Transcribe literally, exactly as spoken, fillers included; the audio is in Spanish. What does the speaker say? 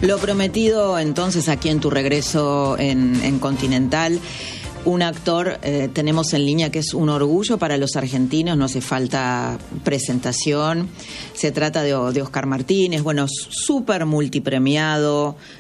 Lo prometido entonces aquí en tu regreso en, en Continental. Un actor eh, tenemos en línea que es un orgullo para los argentinos, no hace falta presentación. Se trata de, de Oscar Martínez, bueno, súper multipremiado,